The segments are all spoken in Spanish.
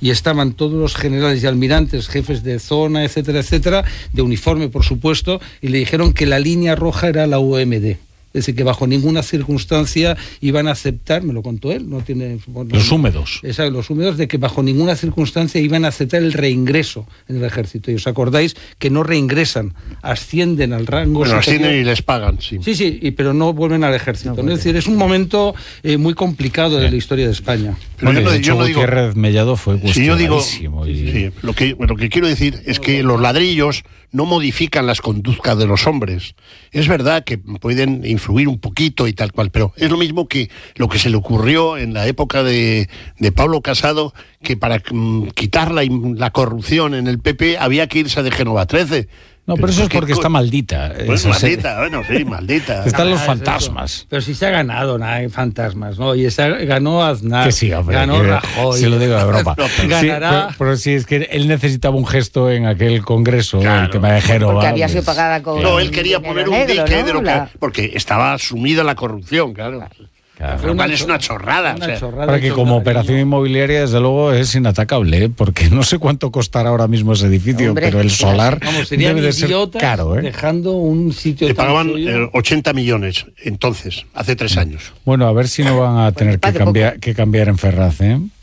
y estaban todos los generales y almirantes, jefes de zona, etcétera, etcétera, de uniforme, por supuesto, y le dijeron que la línea roja era la UMD. Es decir, que bajo ninguna circunstancia iban a aceptar, me lo contó él, no tiene... Bueno, los húmedos. Exacto, los húmedos, de que bajo ninguna circunstancia iban a aceptar el reingreso en el ejército. Y os acordáis que no reingresan, ascienden al rango... Bueno, ascienden y les pagan, sí. Sí, pero no vuelven al ejército. No, es decir, es un momento muy complicado de la historia de España. Pero bueno, yo no digo... Gutiérrez Mellado fue cuestionadísimo. Sí, lo que quiero decir es que los ladrillos no modifican las conductas de los hombres. Es verdad que pueden influir un poquito y tal cual, pero es lo mismo que lo que se le ocurrió en la época de Pablo Casado, que para quitar la corrupción en el PP había que irse de Génova 13. No, pero eso es porque está maldita. Pues maldita. Están los fantasmas. Pero sí se ha ganado, hay fantasmas, ¿no? Y ganó Aznar, que sí, hombre, ganó Rajoy. Se lo digo a broma. Ganará... Sí, pero sí, es que él necesitaba un gesto en aquel congreso, el tema de Génova. Porque había sido pagada con... No, él quería poner un dique de lo que... Porque estaba sumida la corrupción, claro. Es una chorrada. Para que como operación inmobiliaria, desde luego, es inatacable, porque no sé cuánto costará ahora mismo ese edificio, pero el solar debe de ser caro. Dejando un sitio... Le pagaban 80 millones, entonces, hace 3 años. Bueno, a ver si no van a tener que cambiar en Ferraz,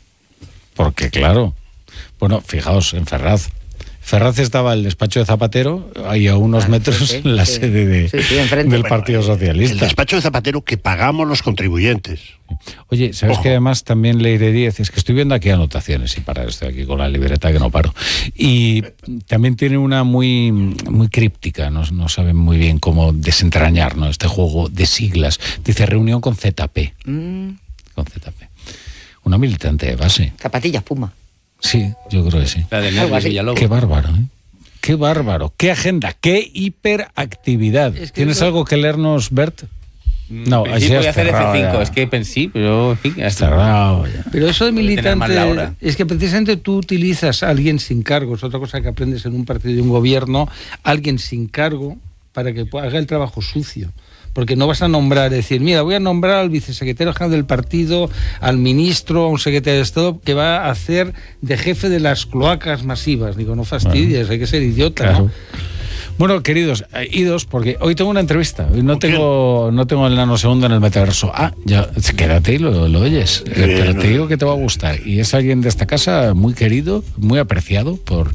porque claro, bueno, fijaos, en Ferraz estaba el despacho de Zapatero, ahí a unos metros, la sede del Partido Socialista. El despacho de Zapatero que pagamos los contribuyentes. Oye, ¿sabes que además también Leire Díez? Es que estoy viendo aquí anotaciones, y para estoy aquí con la libreta que no paro. Y también tiene una muy, muy críptica, no saben muy bien cómo desentrañar, ¿no?, este juego de siglas. Dice reunión con ZP. Con ZP. Una militante de base. Zapatillas Puma. Sí, yo creo que sí. La de Nervios Villalobos. Qué bárbaro, ¿eh? Qué bárbaro, qué agenda, qué hiperactividad. Es que ¿tienes algo que leernos, Bert? No, así voy a hacer F5, ya. Es que pensé, pero en fin, está cerrado ya. Pero eso de militante, es que precisamente tú utilizas a alguien sin cargo, es otra cosa que aprendes en un partido y un gobierno, alguien sin cargo para que haga el trabajo sucio. Porque no vas a nombrar, decir, mira, voy a nombrar al vicesecretario general del partido, al ministro, a un secretario de Estado que va a hacer de jefe de las cloacas masivas. Digo, no fastidies, hay que ser idiota, claro. ¿No? Bueno, queridos, idos, porque hoy tengo una entrevista. Hoy no tengo el nanosegundo en el metaverso. Ya, quédate y lo oyes. Pero te digo que te va a gustar. Y es alguien de esta casa muy querido, muy apreciado por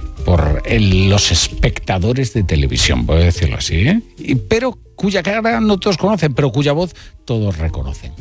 los espectadores de televisión, puedo decirlo así, pero cuya cara no todos conocen, pero cuya voz todos reconocen.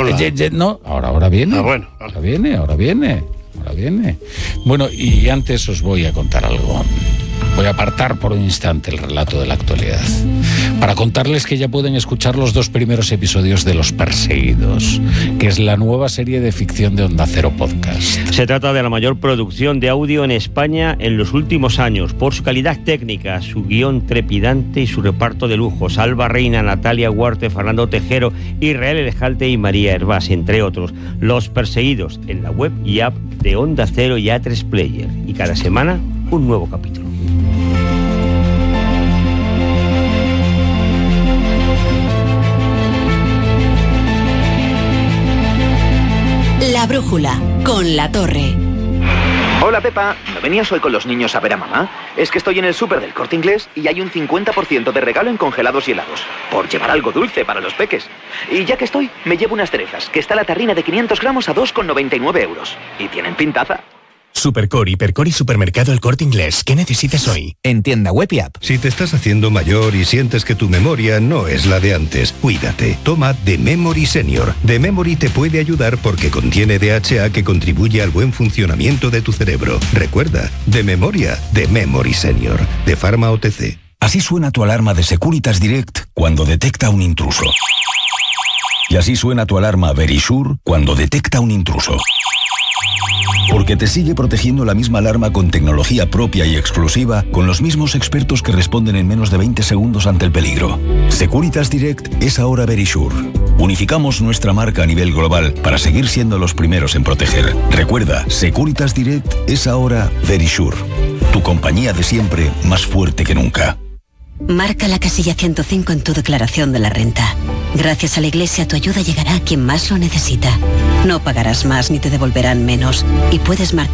Ahora viene. Ahora viene. Bueno, y antes os voy a contar algo. Voy a apartar por un instante el relato de la actualidad para contarles que ya pueden escuchar los 2 primeros episodios de Los Perseguidos, que es la nueva serie de ficción de Onda Cero Podcast. Se trata de la mayor producción de audio en España en los últimos años, por su calidad técnica, su guión trepidante y su reparto de lujos. Alba Reina, Natalia Huarte, Fernando Tejero, Israel Elejalte y María Hervás, entre otros. Los Perseguidos, en la web y app de Onda Cero y A3 Player. Y cada semana, un nuevo capítulo. La Brújula, con La Torre. Hola Pepa, ¿no venías hoy con los niños a ver a mamá? Es que estoy en el súper del Corte Inglés y hay un 50% de regalo en congelados y helados, por llevar algo dulce para los peques. Y ya que estoy, me llevo unas cerezas, que está la tarrina de 500 gramos a 2,99 euros. Y tienen pintaza. Supercore, Hipercore y Supermercado El Corte Inglés. ¿Qué necesitas hoy? En tienda web y app. Si te estás haciendo mayor y sientes que tu memoria no es la de antes, cuídate. Toma The Memory Senior. The Memory te puede ayudar porque contiene DHA que contribuye al buen funcionamiento de tu cerebro. Recuerda, de memoria, The Memory Senior. De Pharma OTC. Así suena tu alarma de Securitas Direct cuando detecta un intruso. Y así suena tu alarma Verisure cuando detecta un intruso. Porque te sigue protegiendo la misma alarma con tecnología propia y exclusiva, con los mismos expertos que responden en menos de 20 segundos ante el peligro. Securitas Direct es ahora Verisure. Unificamos nuestra marca a nivel global para seguir siendo los primeros en proteger. Recuerda, Securitas Direct es ahora Verisure. Tu compañía de siempre, más fuerte que nunca. Marca la casilla 105 en tu declaración de la renta. Gracias a la Iglesia tu ayuda llegará a quien más lo necesita. No pagarás más ni te devolverán menos y puedes marcar